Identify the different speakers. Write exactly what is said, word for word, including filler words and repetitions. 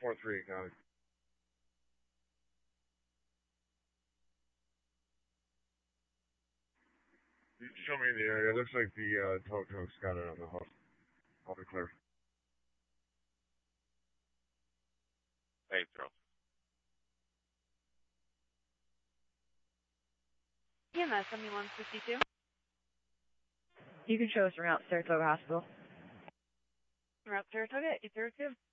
Speaker 1: four three, got it. You show me the area. It looks like the uh, tow truck's got it on the hook. I'll be clear.
Speaker 2: Hey, throw.
Speaker 3: E M S seventy-one fifty-two.
Speaker 4: You can show us around Saratoga Hospital.
Speaker 3: Route Saratoga, eight zero two.